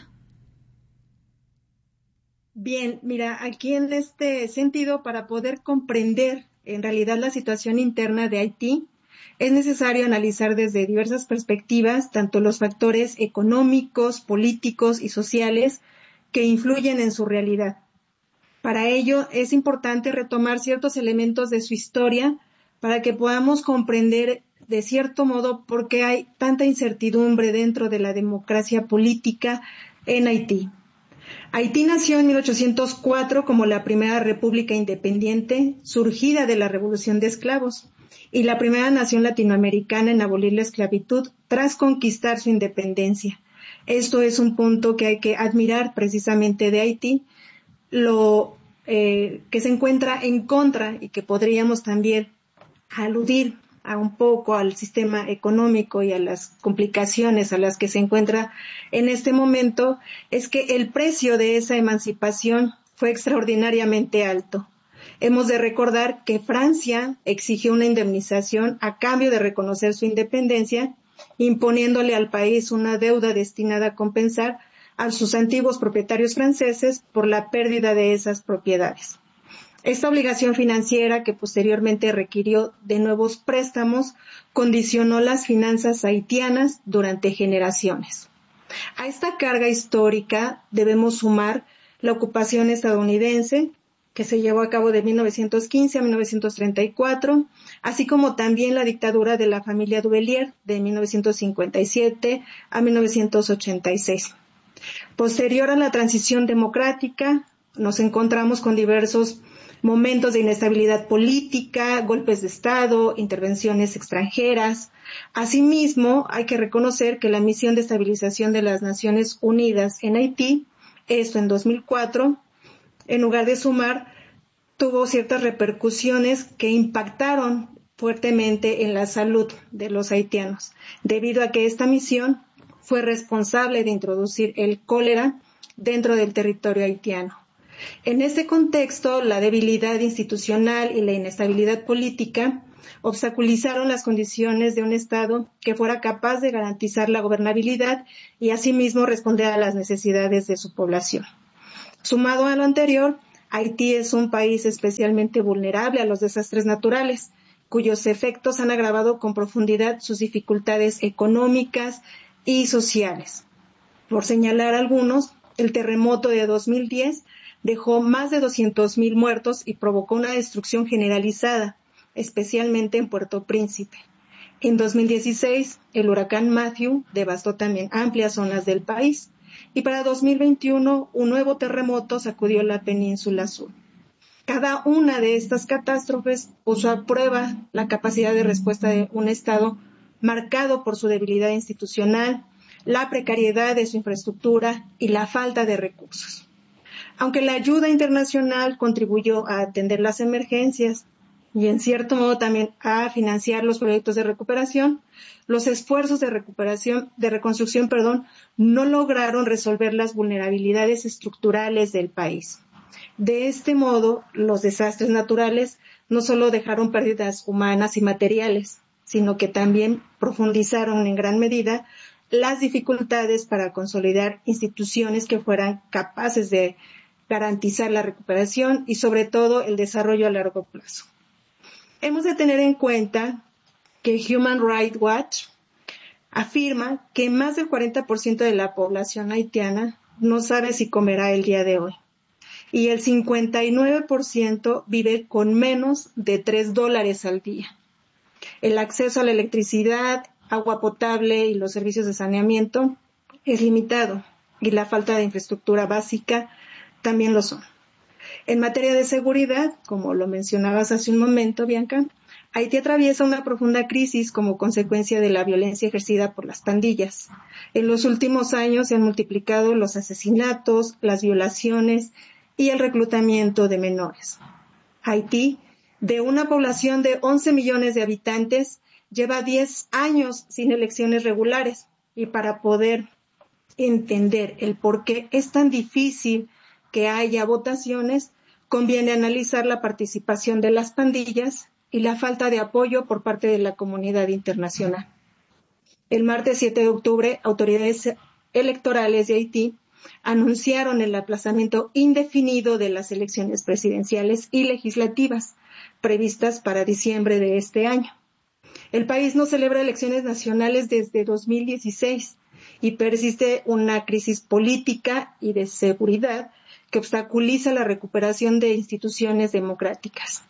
Bien, mira, aquí en este sentido, para poder comprender en realidad la situación interna de Haití, es necesario analizar desde diversas perspectivas tanto los factores económicos, políticos y sociales que influyen en su realidad. Para ello es importante retomar ciertos elementos de su historia para que podamos comprender de cierto modo por qué hay tanta incertidumbre dentro de la democracia política en Haití. Haití nació en mil ochocientos cuatro como la primera república independiente surgida de la Revolución de Esclavos y la primera nación latinoamericana en abolir la esclavitud tras conquistar su independencia. Esto es un punto que hay que admirar precisamente de Haití, lo eh, que se encuentra en contra y que podríamos también aludir a un poco al sistema económico y a las complicaciones a las que se encuentra en este momento, es que el precio de esa emancipación fue extraordinariamente alto. Hemos de recordar que Francia exigió una indemnización a cambio de reconocer su independencia, imponiéndole al país una deuda destinada a compensar a sus antiguos propietarios franceses por la pérdida de esas propiedades. Esta obligación financiera, que posteriormente requirió de nuevos préstamos, condicionó las finanzas haitianas durante generaciones. A esta carga histórica debemos sumar la ocupación estadounidense, que se llevó a cabo de mil novecientos quince a mil novecientos treinta y cuatro, así como también la dictadura de la familia Duvalier de mil novecientos cincuenta y siete a mil novecientos ochenta y seis. Posterior a la transición democrática, nos encontramos con diversos momentos de inestabilidad política, golpes de Estado, intervenciones extranjeras. Asimismo, hay que reconocer que la misión de estabilización de las Naciones Unidas en Haití, esto en dos mil cuatro, en lugar de sumar, tuvo ciertas repercusiones que impactaron fuertemente en la salud de los haitianos, debido a que esta misión fue responsable de introducir el cólera dentro del territorio haitiano. En este contexto, la debilidad institucional y la inestabilidad política obstaculizaron las condiciones de un Estado que fuera capaz de garantizar la gobernabilidad y asimismo responder a las necesidades de su población. Sumado a lo anterior, Haití es un país especialmente vulnerable a los desastres naturales, cuyos efectos han agravado con profundidad sus dificultades económicas y sociales. Por señalar algunos, el terremoto de dos mil diez dejó más de doscientos mil muertos y provocó una destrucción generalizada, especialmente en Puerto Príncipe. En dos mil dieciséis, el huracán Matthew devastó también amplias zonas del país. Y para dos mil veintiuno, un nuevo terremoto sacudió la península sur. Cada una de estas catástrofes puso a prueba la capacidad de respuesta de un Estado marcado por su debilidad institucional, la precariedad de su infraestructura y la falta de recursos. Aunque la ayuda internacional contribuyó a atender las emergencias y en cierto modo también a financiar los proyectos de recuperación, los esfuerzos de recuperación, de reconstrucción, perdón, no lograron resolver las vulnerabilidades estructurales del país. De este modo, los desastres naturales no solo dejaron pérdidas humanas y materiales, sino que también profundizaron en gran medida las dificultades para consolidar instituciones que fueran capaces de garantizar la recuperación y sobre todo el desarrollo a largo plazo. Hemos de tener en cuenta que Human Rights Watch afirma que más del cuarenta por ciento de la población haitiana no sabe si comerá el día de hoy y el cincuenta y nueve por ciento vive con menos de tres dólares al día. El acceso a la electricidad, agua potable y los servicios de saneamiento es limitado y la falta de infraestructura básica también lo son. En materia de seguridad, como lo mencionabas hace un momento, Bianca, Haití atraviesa una profunda crisis como consecuencia de la violencia ejercida por las pandillas. En los últimos años se han multiplicado los asesinatos, las violaciones y el reclutamiento de menores. Haití, de una población de once millones de habitantes, lleva diez años sin elecciones regulares y para poder entender el por qué es tan difícil que haya votaciones, conviene analizar la participación de las pandillas y la falta de apoyo por parte de la comunidad internacional. El martes siete de octubre, autoridades electorales de Haití anunciaron el aplazamiento indefinido de las elecciones presidenciales y legislativas previstas para diciembre de este año. El país no celebra elecciones nacionales desde dos mil dieciséis y persiste una crisis política y de seguridad que obstaculiza la recuperación de instituciones democráticas.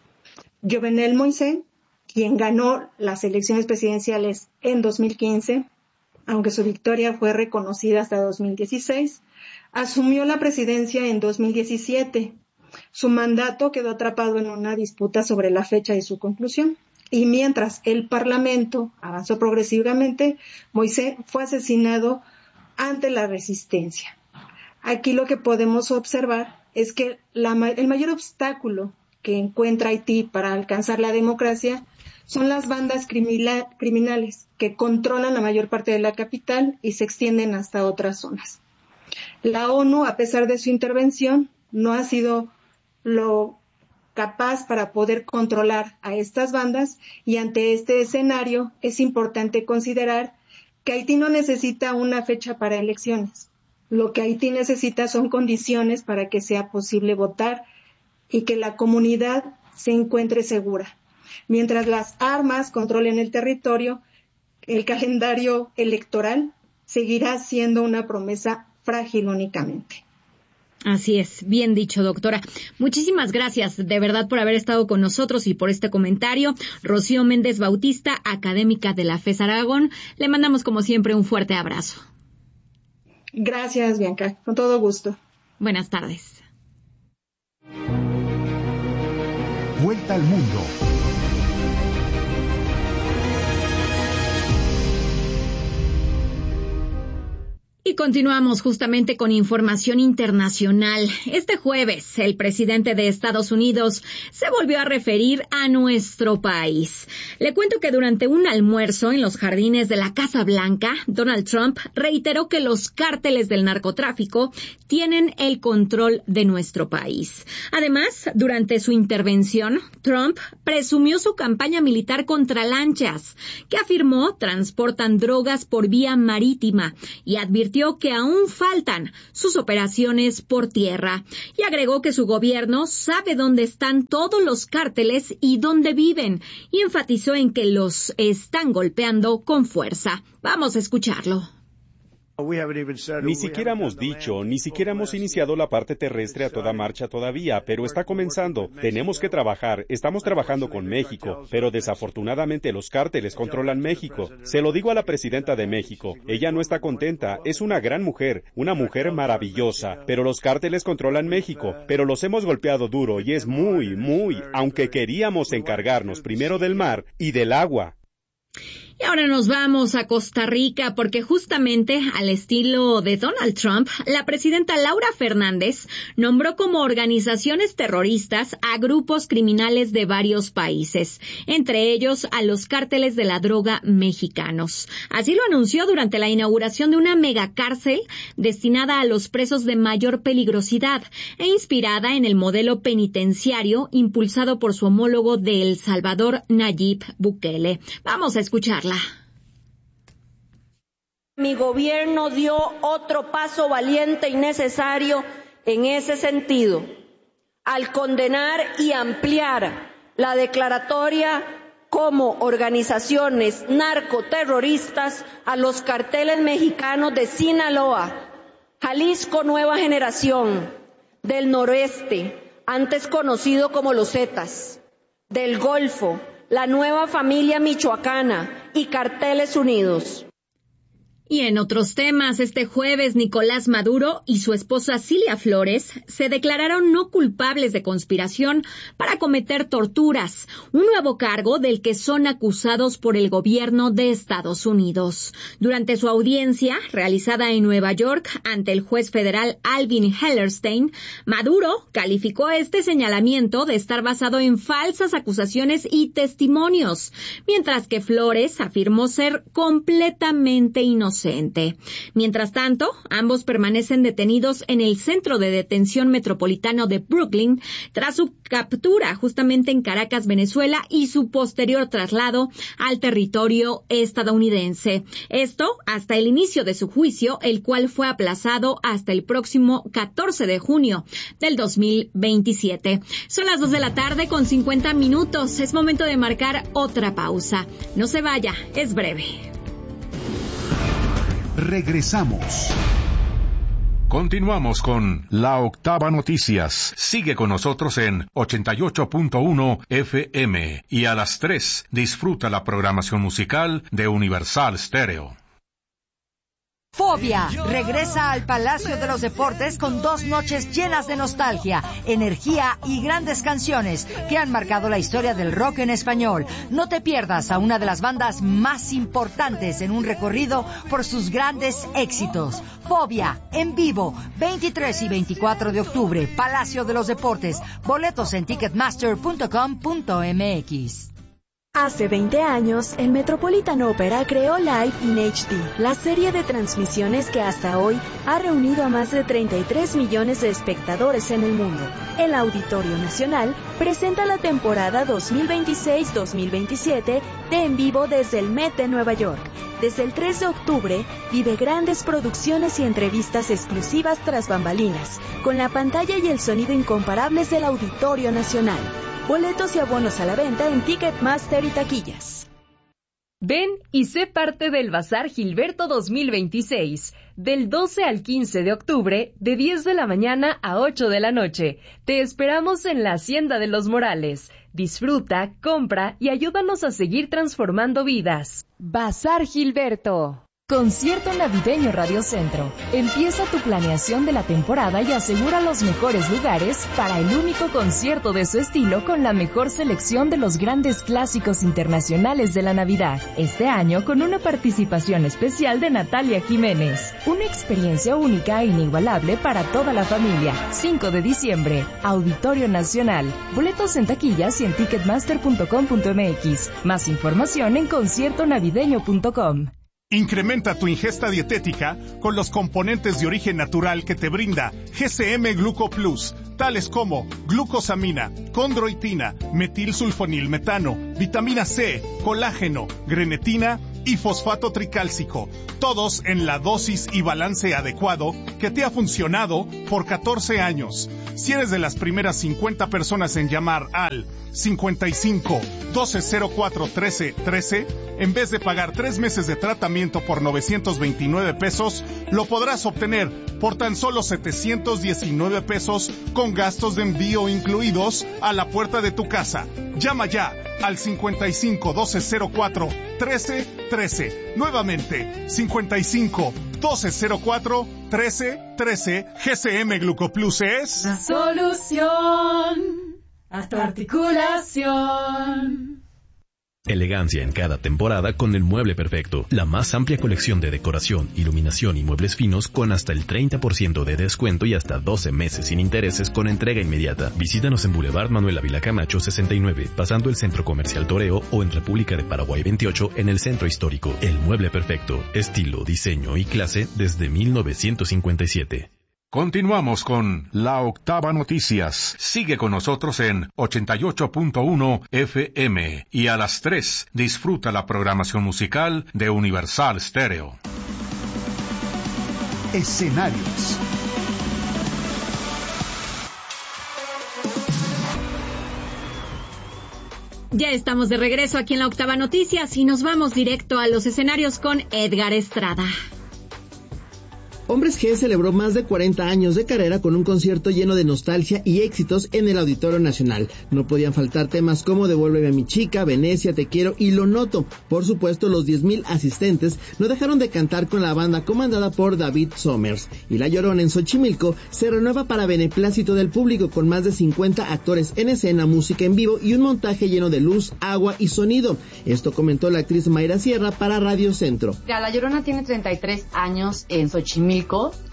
Jovenel Moïse, quien ganó las elecciones presidenciales en dos mil quince, aunque su victoria fue reconocida hasta dos mil dieciséis, asumió la presidencia en dos mil diecisiete. Su mandato quedó atrapado en una disputa sobre la fecha de su conclusión. Y mientras el Parlamento avanzó progresivamente, Moïse fue asesinado ante la resistencia. Aquí lo que podemos observar es que la, el mayor obstáculo que encuentra Haití para alcanzar la democracia son las bandas criminal, criminales que controlan la mayor parte de la capital y se extienden hasta otras zonas. La ONU, a pesar de su intervención, no ha sido lo capaz para poder controlar a estas bandas y ante este escenario es importante considerar que Haití no necesita una fecha para elecciones. Lo que Haití necesita son condiciones para que sea posible votar y que la comunidad se encuentre segura. Mientras las armas controlen el territorio, el calendario electoral seguirá siendo una promesa frágil únicamente. Así es, bien dicho, doctora. Muchísimas gracias, de verdad, por haber estado con nosotros y por este comentario. Rocío Méndez Bautista, académica de la FES Aragón, le mandamos como siempre un fuerte abrazo. Gracias, Bianca, con todo gusto. Buenas tardes. Vuelta al mundo. Y continuamos justamente con información internacional. Este jueves, el presidente de Estados Unidos se volvió a referir a nuestro país. Le cuento que durante un almuerzo en los jardines de la Casa Blanca, Donald Trump reiteró que los cárteles del narcotráfico tienen el control de nuestro país. Además, durante su intervención, Trump presumió su campaña militar contra lanchas, que afirmó transportan drogas por vía marítima, y advirtió que aún faltan sus operaciones por tierra, y agregó que su gobierno sabe dónde están todos los cárteles y dónde viven, y enfatizó en que los están golpeando con fuerza. Vamos a escucharlo. Ni siquiera hemos dicho, ni siquiera hemos iniciado la parte terrestre a toda marcha todavía, pero está comenzando. Tenemos que trabajar, estamos trabajando con México, pero desafortunadamente los cárteles controlan México. Se lo digo a la presidenta de México, ella no está contenta, es una gran mujer, una mujer maravillosa, pero los cárteles controlan México, pero los hemos golpeado duro y es muy, muy, aunque queríamos encargarnos primero del mar y del agua. Y ahora nos vamos a Costa Rica porque justamente al estilo de Donald Trump, la presidenta Laura Fernández nombró como organizaciones terroristas a grupos criminales de varios países, entre ellos a los cárteles de la droga mexicanos. Así lo anunció durante la inauguración de una megacárcel destinada a los presos de mayor peligrosidad e inspirada en el modelo penitenciario impulsado por su homólogo de El Salvador, Nayib Bukele. Vamos a escucharla. Mi gobierno dio otro paso valiente y necesario en ese sentido, al condenar y ampliar la declaratoria como organizaciones narcoterroristas a los carteles mexicanos de Sinaloa, Jalisco Nueva Generación, del Noroeste, antes conocido como los Zetas, del Golfo, la Nueva Familia Michoacana y Carteles Unidos. Y en otros temas, este jueves Nicolás Maduro y su esposa Cilia Flores se declararon no culpables de conspiración para cometer torturas, un nuevo cargo del que son acusados por el gobierno de Estados Unidos. Durante su audiencia, realizada en Nueva York ante el juez federal Alvin Hellerstein, Maduro calificó este señalamiento de estar basado en falsas acusaciones y testimonios, mientras que Flores afirmó ser completamente inocente. Mientras tanto, ambos permanecen detenidos en el Centro de Detención Metropolitano de Brooklyn tras su captura justamente en Caracas, Venezuela, y su posterior traslado al territorio estadounidense. Esto hasta el inicio de su juicio, el cual fue aplazado hasta el próximo catorce de junio del dos mil veintisiete. Son las dos de la tarde con cincuenta minutos. Es momento de marcar otra pausa. No se vaya, es breve. Regresamos. Continuamos con La Octava Noticias. Sigue con nosotros en ochenta y ocho punto uno F M y a las tres disfruta la programación musical de Universal Stereo. Fobia regresa al Palacio de los Deportes con dos noches llenas de nostalgia, energía y grandes canciones que han marcado la historia del rock en español. No te pierdas a una de las bandas más importantes en un recorrido por sus grandes éxitos. Fobia, en vivo, veintitrés y veinticuatro de octubre, Palacio de los Deportes. Boletos en ticketmaster punto com punto m x. Hace veinte años, el Metropolitan Opera creó Live in H D, la serie de transmisiones que hasta hoy ha reunido a más de treinta y tres millones de espectadores en el mundo. El Auditorio Nacional presenta la temporada dos mil veintiséis dos mil veintisiete de En Vivo desde el Met de Nueva York. Desde el tres de octubre, vive grandes producciones y entrevistas exclusivas tras bambalinas, con la pantalla y el sonido incomparables del Auditorio Nacional. Boletos y abonos a la venta en Ticketmaster y taquillas. Ven y sé parte del Bazar Gilberto dos mil veintiséis, del doce al quince de octubre, de diez de la mañana a ocho de la noche. Te esperamos en la Hacienda de los Morales. Disfruta, compra y ayúdanos a seguir transformando vidas. Bazar Gilberto. Concierto Navideño Radio Centro. Empieza tu planeación de la temporada y asegura los mejores lugares para el único concierto de su estilo con la mejor selección de los grandes clásicos internacionales de la Navidad. Este año con una participación especial de Natalia Jiménez. Una experiencia única e inigualable para toda la familia. cinco de diciembre, Auditorio Nacional. Boletos en taquillas y en ticketmaster punto com punto m x. Más información en concierto navideño punto com. Incrementa tu ingesta dietética con los componentes de origen natural que te brinda G C M Gluco Plus, tales como glucosamina, condroitina, metilsulfonilmetano, vitamina C, colágeno, grenetina y fosfato tricálcico, todos en la dosis y balance adecuado que te ha funcionado por catorce años. Si eres de las primeras cincuenta personas en llamar al cincuenta y cinco, doce cero cuatro, trece, trece, en vez de pagar tres meses de tratamiento por novecientos veintinueve pesos, lo podrás obtener por tan solo setecientos diecinueve pesos con gastos de envío incluidos a la puerta de tu casa. Llama ya al cincuenta y cinco, doce cero cuatro, trece, trece. Nuevamente, cincuenta y cinco, doce cero cuatro, trece, trece. G C M Glucoplus es la solución a tu articulación. Elegancia en cada temporada con el mueble perfecto. La más amplia colección de decoración, iluminación y muebles finos con hasta el treinta por ciento de descuento y hasta doce meses sin intereses con entrega inmediata. Visítanos en Boulevard Manuel Ávila Camacho sesenta y nueve, pasando el Centro Comercial Toreo, o en República de Paraguay veintiocho en el Centro Histórico. El mueble perfecto. Estilo, diseño y clase desde mil novecientos cincuenta y siete. Continuamos con La Octava Noticias. Sigue con nosotros en ochenta y ocho punto uno F M y a las tres disfruta la programación musical de Universal Stereo. Escenarios. Ya estamos de regreso aquí en La Octava Noticias y nos vamos directo a los escenarios con Edgar Estrada. Hombres G celebró más de cuarenta años de carrera con un concierto lleno de nostalgia y éxitos en el Auditorio Nacional. No podían faltar temas como Devuélveme a mi chica, Venecia, Te quiero y Lo noto. Por supuesto, los diez mil asistentes no dejaron de cantar con la banda comandada por David Somers. Y La Llorona en Xochimilco se renueva para beneplácito del público con más de cincuenta actores en escena, música en vivo y un montaje lleno de luz, agua y sonido. Esto comentó la actriz Mayra Sierra para Radio Centro. La Llorona tiene treinta y tres años en Xochimilco,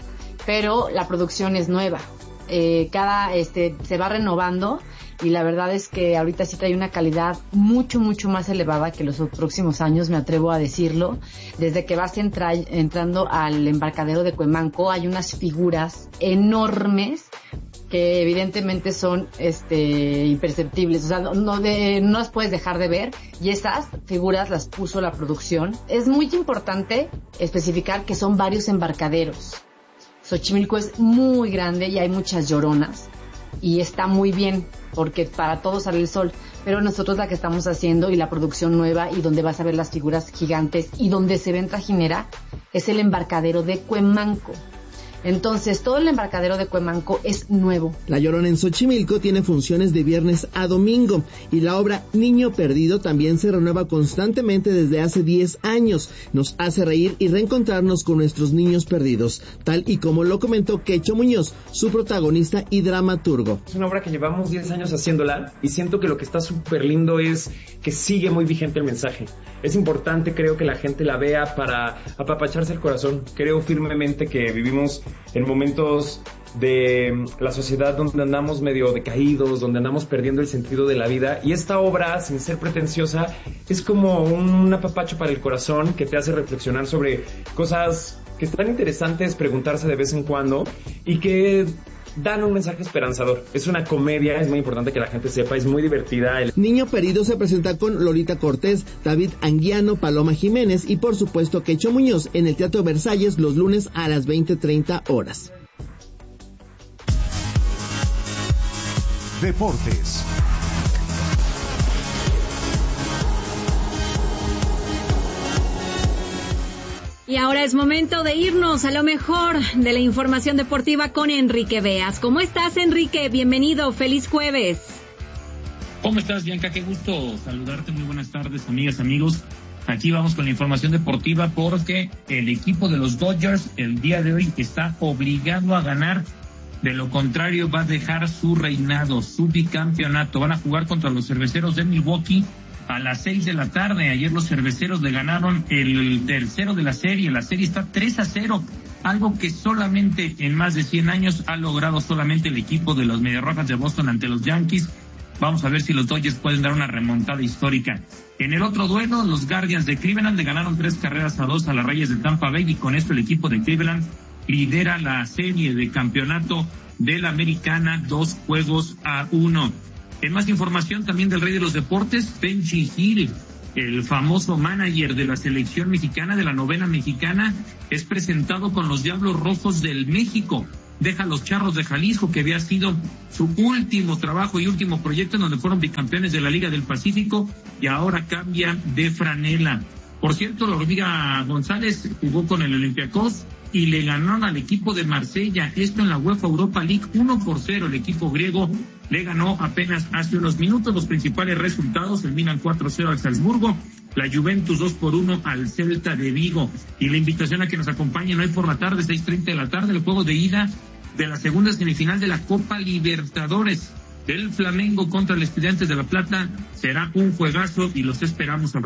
pero la producción es nueva. Eh, cada este se va renovando y la verdad es que ahorita sí trae una calidad mucho mucho más elevada que los próximos años, me atrevo a decirlo. Desde que vas entra, entrando al embarcadero de Cuemanco hay unas figuras enormes que evidentemente son este imperceptibles, o sea, no, no, de, no las puedes dejar de ver, y esas figuras las puso la producción. Es muy importante especificar que son varios embarcaderos. Xochimilco es muy grande y hay muchas lloronas, y está muy bien, porque para todos sale el sol, pero nosotros la que estamos haciendo y la producción nueva y donde vas a ver las figuras gigantes y donde se ven trajinera es el embarcadero de Cuemanco. Entonces, todo el embarcadero de Cuemanco es nuevo. La Llorona en Xochimilco tiene funciones de viernes a domingo y la obra Niño Perdido también se renueva constantemente desde hace diez años. Nos hace reír y reencontrarnos con nuestros niños perdidos, tal y como lo comentó Quecho Muñoz, su protagonista y dramaturgo. Es una obra que llevamos diez años haciéndola y siento que lo que está súper lindo es que sigue muy vigente el mensaje. Es importante, creo, que la gente la vea para apapacharse el corazón. Creo firmemente que vivimos en momentos de la sociedad donde andamos medio decaídos, donde andamos perdiendo el sentido de la vida, y esta obra, sin ser pretenciosa, es como un apapacho para el corazón que te hace reflexionar sobre cosas que están interesantes, preguntarse de vez en cuando y que dan un mensaje esperanzador. Es una comedia, es muy importante que la gente sepa, es muy divertida. El Niño Perdido se presenta con Lolita Cortés, David Anguiano, Paloma Jiménez y por supuesto Quecho Muñoz en el Teatro Versalles los lunes a las veinte treinta horas. Deportes. Y ahora es momento de irnos a lo mejor de la información deportiva con Enrique Beas. ¿Cómo estás, Enrique? Bienvenido, feliz jueves. ¿Cómo estás, Bianca? Qué gusto saludarte. Muy buenas tardes, amigas, amigos. Aquí vamos con la información deportiva porque el equipo de los Dodgers el día de hoy está obligado a ganar. De lo contrario, va a dejar su reinado, su bicampeonato. Van a jugar contra los Cerveceros de Milwaukee a las seis de la tarde. Ayer los Cerveceros le ganaron el tercero de la serie. La serie está tres a cero, algo que solamente en más de cien años ha logrado solamente el equipo de los Medias Rojas de Boston ante los Yankees. Vamos a ver si los Dodgers pueden dar una remontada histórica. En el otro duelo, los Guardians de Cleveland le ganaron tres carreras a dos a las Reyes de Tampa Bay y con esto el equipo de Cleveland lidera la serie de campeonato de la Americana, dos juegos a uno. En más información también del rey de los deportes, Benji Hill, el famoso manager de la selección mexicana, de la novena mexicana, es presentado con los Diablos Rojos del México. Deja a los Charros de Jalisco, que había sido su último trabajo y último proyecto en donde fueron bicampeones de la Liga del Pacífico, y ahora cambia de franela. Por cierto, la Hormiga González jugó con el Olympiacos y le ganaron al equipo de Marsella, esto en la UEFA Europa League, uno por cero. El equipo griego le ganó apenas hace unos minutos. Los principales resultados: el Milan cuatro cero al Salzburgo, la Juventus dos por uno al Celta de Vigo. Y la invitación a que nos acompañen hoy por la tarde, seis treinta de la tarde, el juego de ida de la segunda semifinal de la Copa Libertadores. El Flamengo contra el Estudiantes de La Plata será un juegazo y los esperamos al